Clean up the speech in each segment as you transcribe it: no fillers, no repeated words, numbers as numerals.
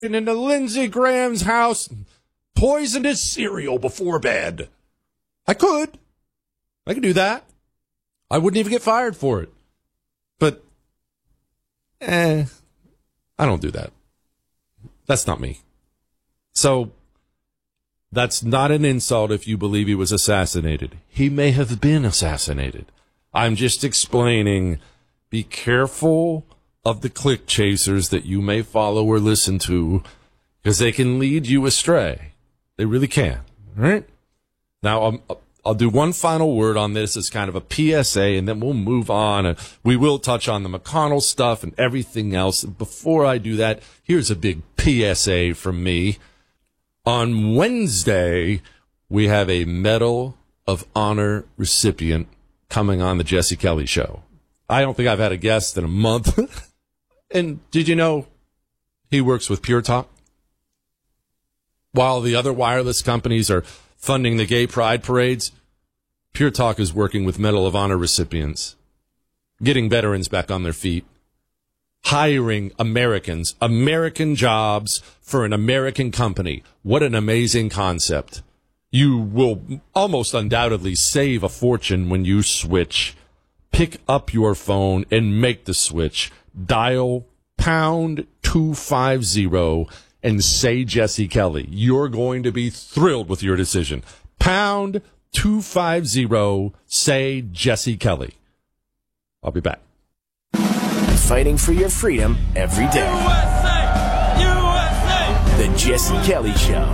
into Lindsey Graham's house and poisoned his cereal before bed. I could do that. I wouldn't even get fired for it. But, I don't do that. That's not me. So, that's not an insult if you believe he was assassinated. He may have been assassinated. I'm just explaining, be careful of the click chasers that you may follow or listen to, because they can lead you astray. They really can. All right? Now, I'll do one final word on this as kind of a PSA, and then we'll move on. And we will touch on the McConnell stuff and everything else. Before I do that, here's a big PSA from me. On Wednesday, we have a Medal of Honor recipient coming on the Jesse Kelly Show. I don't think I've had a guest in a month. And did you know he works with Pure Talk? While the other wireless companies are funding the gay pride parades, Pure Talk is working with Medal of Honor recipients, getting veterans back on their feet, hiring Americans, American jobs for an American company. What an amazing concept. You will almost undoubtedly save a fortune when you switch. Pick up your phone and make the switch. Dial pound 250 and say Jesse Kelly. You're going to be thrilled with your decision. Pound 250, say Jesse Kelly. I'll be back. Fighting for your freedom every day. USA! USA! The Jesse Kelly Show.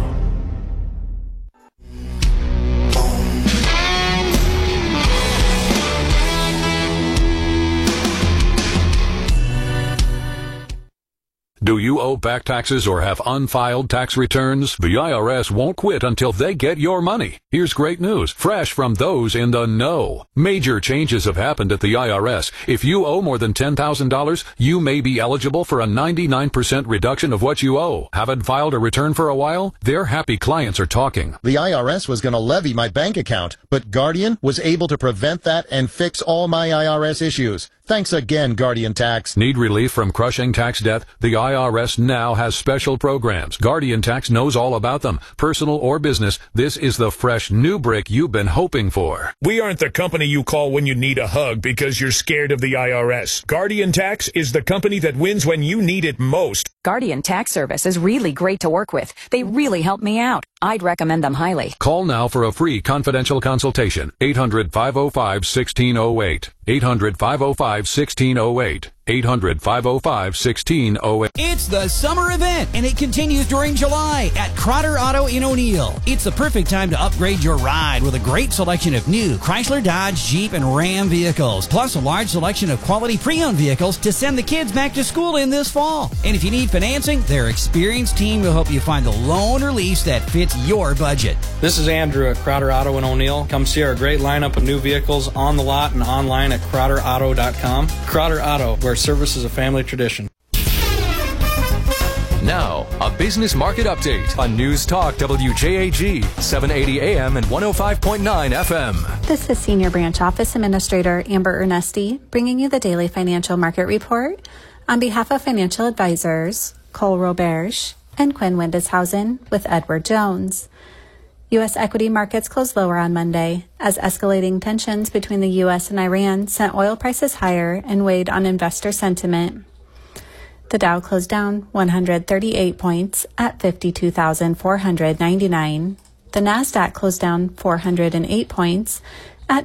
Do you owe back taxes or have unfiled tax returns? The IRS won't quit until they get your money. Here's great news, fresh from those in the know. Major changes have happened at the IRS. If you owe more than $10,000, you may be eligible for a 99% reduction of what you owe. Haven't filed a return for a while? Their happy clients are talking. The IRS was going to levy my bank account, but Guardian was able to prevent that and fix all my IRS issues. Thanks again, Guardian Tax. Need relief from crushing tax debt? The IRS now has special programs. Guardian Tax knows all about them. Personal or business, this is the fresh new brick you've been hoping for. We aren't the company you call when you need a hug because you're scared of the IRS. Guardian Tax is the company that wins when you need it most. Guardian Tax Service is really great to work with. They really help me out. I'd recommend them highly. Call now for a free confidential consultation. 800-505-1608. 800-505-1608. 800-505-1608. It's the summer event, and it continues during July at Crotter Auto in O'Neill. It's the perfect time to upgrade your ride with a great selection of new Chrysler, Dodge, Jeep, and Ram vehicles, plus a large selection of quality pre-owned vehicles to send the kids back to school in this fall. And if you need financing, their experienced team will help you find the loan or lease that fits your budget. This is Andrew at Crotter Auto in O'Neill. Come see our great lineup of new vehicles on the lot and online at CrotterAuto.com. Crotter Auto, where service is a family tradition. Now, a business market update on News Talk WJAG, 780 AM and 105.9 FM. This is Senior Branch Office Administrator Amber Ernesti bringing you the daily financial market report on behalf of financial advisors Cole Roberge and Quinn Windishausen with Edward Jones. U.S. equity markets closed lower on Monday as escalating tensions between the U.S. and Iran sent oil prices higher and weighed on investor sentiment. The Dow closed down 138 points at 52,499. The Nasdaq closed down 408 points at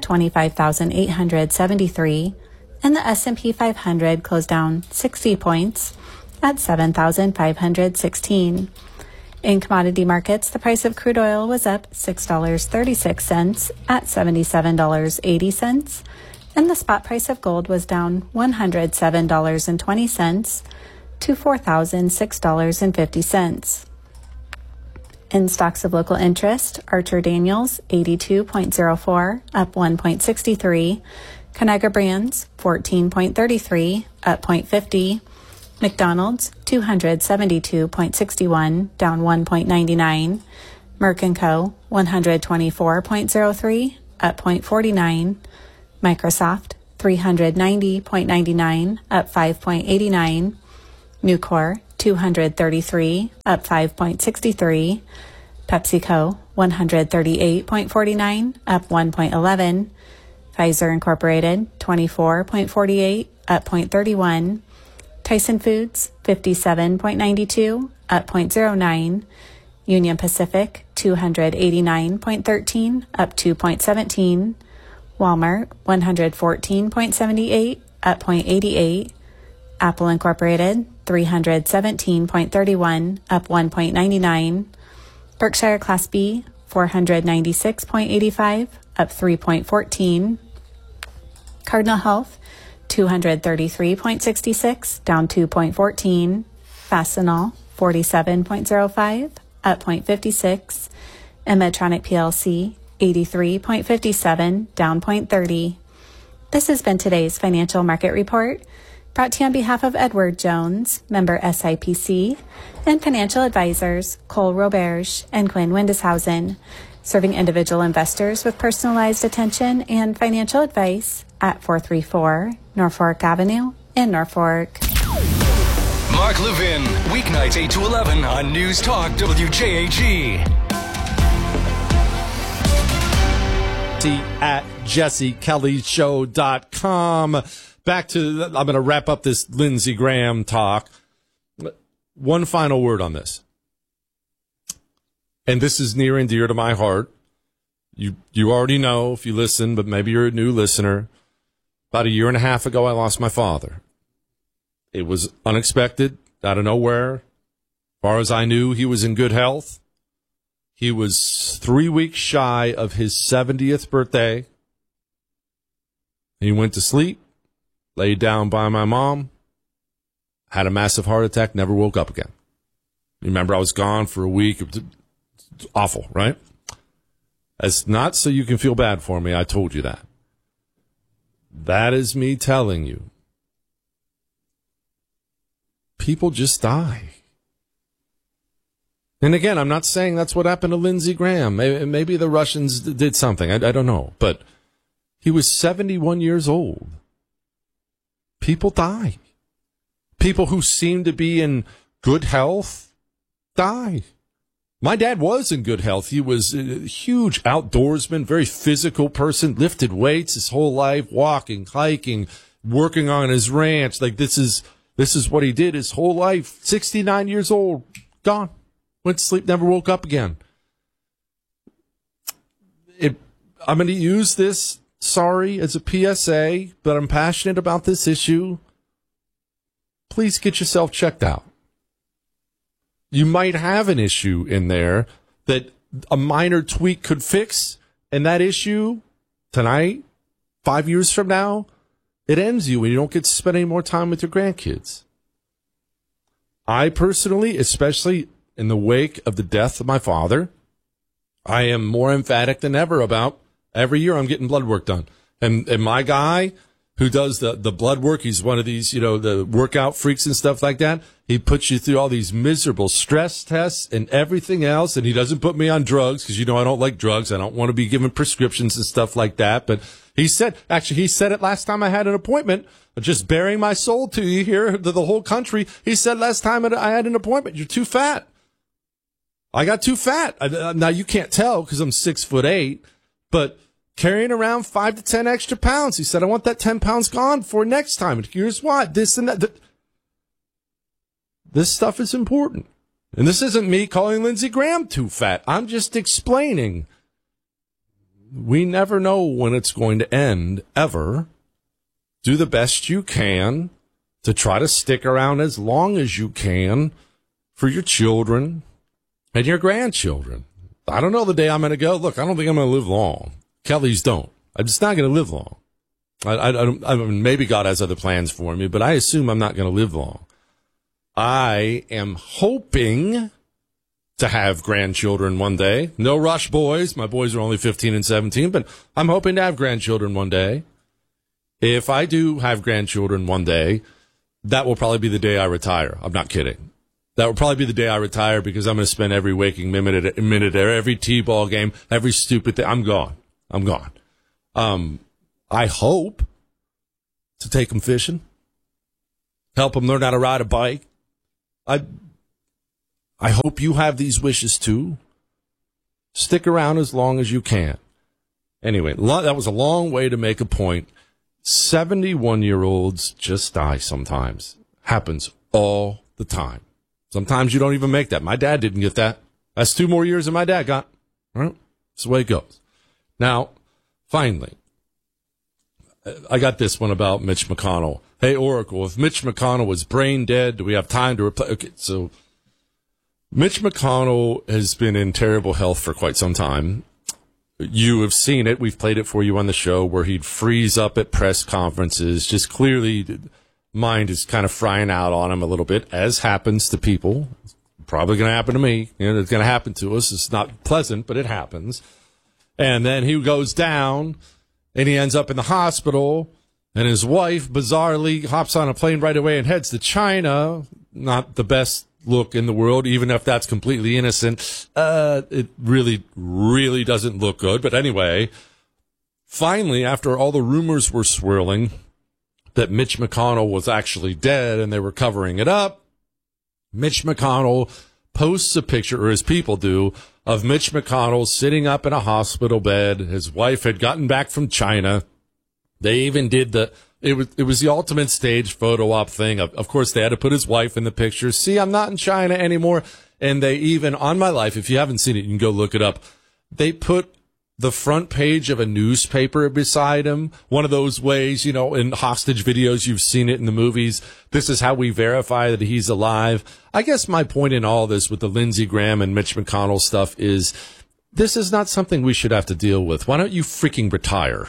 25,873. And the S&P 500 closed down 60 points at 7,516. In commodity markets, the price of crude oil was up $6.36 at $77.80, and the spot price of gold was down $107.20 to $4,006.50. In stocks of local interest, Archer Daniels 82.04 up 1.63, Conagra Brands 14.33 up 0.50, McDonald's 272.61 down 1.99, Merck & Co 124.03 up 0.49, Microsoft 390.99 up 5.89, Nucor $233, up 5.63. PepsiCo, $138.49, up 1.11. Pfizer Incorporated, $24.48, up 0.31. Tyson Foods, $57.92, up 0.09. Union Pacific, $289.13, up 2.17. Walmart, $114.78, up 0.88. Apple Incorporated, $317.31, up 1.99. Berkshire Class B, $496.85, up 3.14. Cardinal Health, $233.66, down 2.14. Fastenal, $47.05, up 0.56. And Medtronic PLC, $83.57, down 0.30. This has been today's Financial Market Report, brought to you on behalf of Edward Jones, member SIPC, and financial advisors Cole Roberge and Quinn Windeshausen, serving individual investors with personalized attention and financial advice at 434 Norfolk Avenue in Norfolk. Mark Levin, weeknights 8 to 11 on News Talk WJAG. At JesseKellyShow.com. Back to, I'm going to wrap up this Lindsey Graham talk. One final word on this. And this is near and dear to my heart. You already know if you listen, but maybe you're a new listener. About a year and a half ago, I lost my father. It was unexpected, out of nowhere. As far as I knew, he was in good health. He was 3 weeks shy of his 70th birthday. He went to sleep. Laid down by my mom, had a massive heart attack, never woke up again. Remember, I was gone for a week. It was awful, right? It's not so you can feel bad for me. I told you that. That is me telling you. People just die. And again, I'm not saying that's what happened to Lindsey Graham. Maybe the Russians did something. I don't know. But he was 71 years old. People die. People who seem to be in good health die. My dad was in good health. He was a huge outdoorsman, very physical person, lifted weights his whole life, walking, hiking, working on his ranch. Like this is what he did his whole life. 69 years old, gone. Went to sleep, never woke up again. I'm going to use this, sorry, as a PSA, but I'm passionate about this issue. Please get yourself checked out. You might have an issue in there that a minor tweak could fix, and that issue tonight, 5 years from now, it ends you and you don't get to spend any more time with your grandkids. I personally, especially in the wake of the death of my father, I am more emphatic than ever about every year I'm getting blood work done. And my guy who does the blood work, he's one of these, the workout freaks and stuff like that. He puts you through all these miserable stress tests and everything else. And he doesn't put me on drugs because, I don't like drugs. I don't want to be given prescriptions and stuff like that. But he said it last time I had an appointment, just bearing my soul to you here, to the whole country. He said last time I had an appointment, you're too fat. I got too fat. Now you can't tell because I'm 6'8", but carrying around 5 to 10 extra pounds. He said, I want that 10 pounds gone for next time. And here's what, this and that. This stuff is important. And this isn't me calling Lindsey Graham too fat. I'm just explaining. We never know when it's going to end, ever. Do the best you can to try to stick around as long as you can for your children and your grandchildren. I don't know the day I'm going to go. Look, I don't think I'm going to live long. Kellys don't. I'm just not going to live long. I mean, maybe God has other plans for me, but I assume I'm not going to live long. I am hoping to have grandchildren one day. No rush, boys. My boys are only 15 and 17, but I'm hoping to have grandchildren one day. If I do have grandchildren one day, that will probably be the day I retire. I'm not kidding. That will probably be the day I retire because I'm going to spend every waking minute there, every T-ball game, every stupid thing. I'm gone. I hope to take them fishing, help them learn how to ride a bike, I hope you have these wishes too. Stick around as long as you can. Anyway, that was a long way to make a point. 71-year-olds just die sometimes. Happens all the time. Sometimes you don't even make that. My dad didn't get that. That's 2 more years than my dad got. All right? That's the way it goes. Now, finally, I got this one about Mitch McConnell. Hey, Oracle, if Mitch McConnell was brain dead, do we have time to replace? Okay, so Mitch McConnell has been in terrible health for quite some time. You have seen it. We've played it for you on the show where he'd freeze up at press conferences. Just clearly, mind is kind of frying out on him a little bit, as happens to people. It's probably going to happen to me. It's going to happen to us. It's not pleasant, but it happens. And then he goes down, and he ends up in the hospital, and his wife bizarrely hops on a plane right away and heads to China. Not the best look in the world, even if that's completely innocent. It really, really doesn't look good. But anyway, finally, after all the rumors were swirling that Mitch McConnell was actually dead and they were covering it up, Mitch McConnell posts a picture, or his people do, of Mitch McConnell sitting up in a hospital bed. His wife had gotten back from China. They even did it was the ultimate stage photo op thing. Of course, they had to put his wife in the picture. See, I'm not in China anymore. And they even, on my life, if you haven't seen it, you can go look it up. They put the front page of a newspaper beside him. One of those ways, in hostage videos, you've seen it in the movies. This is how we verify that he's alive. I guess my point in all this with the Lindsey Graham and Mitch McConnell stuff is this is not something we should have to deal with. Why don't you freaking retire?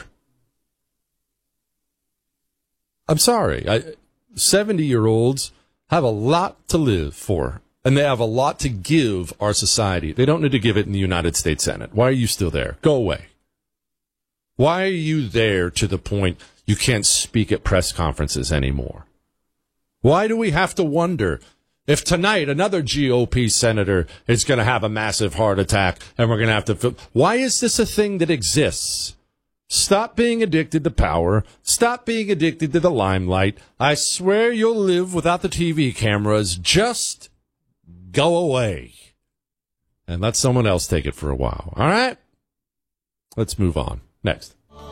I'm sorry. 70-year-olds have a lot to live for, and they have a lot to give our society. They don't need to give it in the United States Senate. Why are you still there? Go away. Why are you there to the point you can't speak at press conferences anymore? Why do we have to wonder if tonight another GOP senator is going to have a massive heart attack and we're going to have to... Why is this a thing that exists? Stop being addicted to power. Stop being addicted to the limelight. I swear you'll live without the TV cameras. Just go away and let someone else take it for a while. All right? Let's move on. Next.